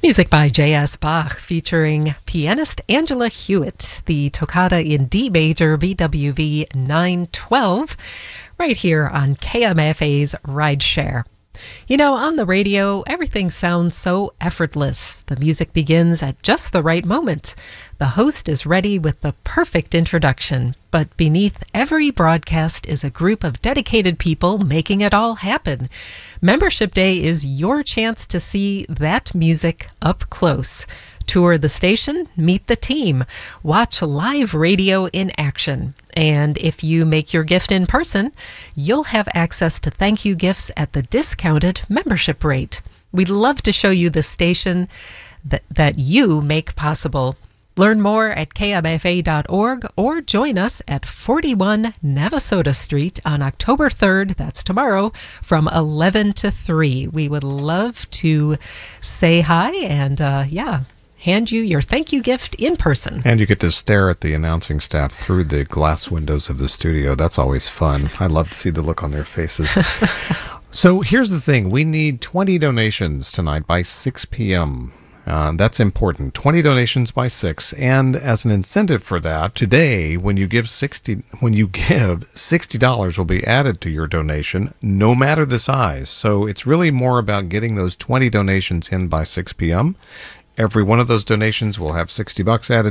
Music by J.S. Bach featuring pianist Angela Hewitt, the Toccata in D major BWV 912, right here on KMFA's Rideshare. You know, on the radio, everything sounds so effortless. The music begins at just the right moment. The host is ready with the perfect introduction. But beneath every broadcast is a group of dedicated people making it all happen. Membership Day is your chance to see that music up close. Tour the station, meet the team, watch live radio in action. And if you make your gift in person, you'll have access to thank you gifts at the discounted membership rate. We'd love to show you the station that you make possible. Learn more at kmfa.org or join us at 41 Navasota Street on October 3rd, that's tomorrow, from 11 to 3. We would love to say hi and, hand you your thank you gift in person. And you get to stare at the announcing staff through the glass windows of the studio. That's always fun. I love to see the look on their faces. So here's the thing. We need 20 donations tonight by 6 p.m. That's important. 20 donations by 6. And as an incentive for that, today, when you give $60 will be added to your donation, no matter the size. So it's really more about getting those 20 donations in by 6 p.m. Every one of those donations will have $60 added